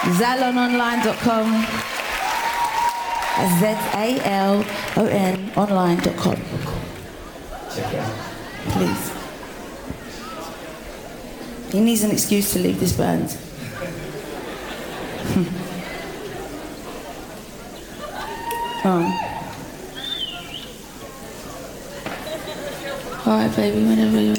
Zalononline.com. ZALON online.com. Check it out. Please. He needs an excuse to leave this band. Alright, baby, whenever you're